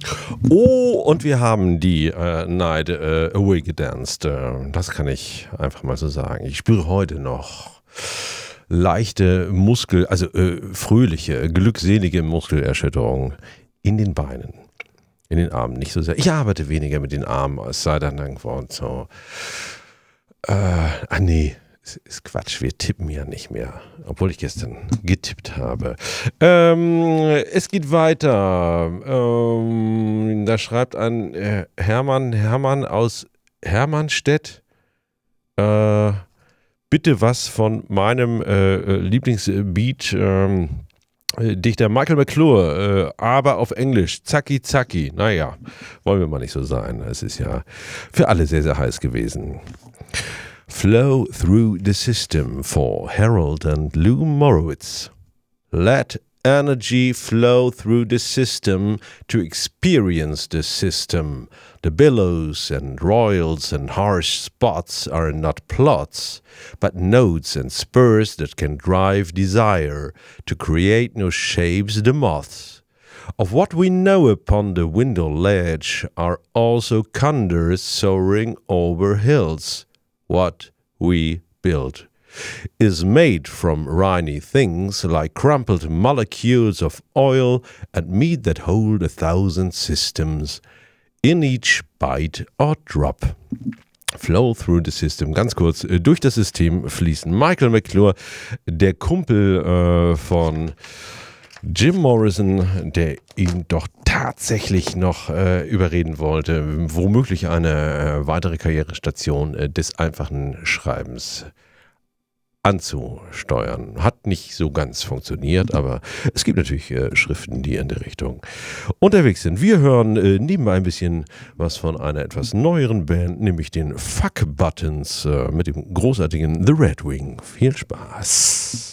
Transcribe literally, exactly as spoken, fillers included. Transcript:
Oh, und wir haben die äh, Night äh, Away gedanced. Äh, das kann ich einfach mal so sagen. Ich spüre heute noch leichte Muskel, also äh, fröhliche, glückselige Muskelerschütterung in den Beinen, in den Armen. Nicht so sehr. Ich arbeite weniger mit den Armen, es sei dann irgendwo so. Äh, ah nee. Das ist Quatsch, wir tippen ja nicht mehr, obwohl ich gestern getippt habe. Ähm, es geht weiter. Ähm, da schreibt ein äh, Hermann, Hermann aus Hermannstedt, äh, bitte was von meinem äh, Lieblingsbeat, ähm, Dichter Michael McClure, äh, aber auf Englisch, Zacki Zacki. Naja, wollen wir mal nicht so sein. Es ist ja für alle sehr, sehr heiß gewesen. Flow through the system for Harold and Lou Morowitz. Let energy flow through the system to experience the system. The billows and roils and harsh spots are not plots, but nodes and spurs that can drive desire to create new shapes the moths. Of what we know upon the window ledge are also condors soaring over hills. What we build is made from riny things like crumpled molecules of oil and meat that hold a thousand systems in each bite or drop. Flow through the system, ganz kurz, durch das System fließen. Michael McClure, der Kumpel äh, von Jim Morrison, der ihn doch tatsächlich noch äh, überreden wollte, womöglich eine äh, weitere Karrierestation äh, des einfachen Schreibens anzusteuern. Hat nicht so ganz funktioniert, aber es gibt natürlich äh, Schriften, die in der Richtung unterwegs sind. Wir hören äh, nebenbei ein bisschen was von einer etwas neueren Band, nämlich den Fuck Buttons äh, mit dem großartigen The Red Wing. Viel Spaß!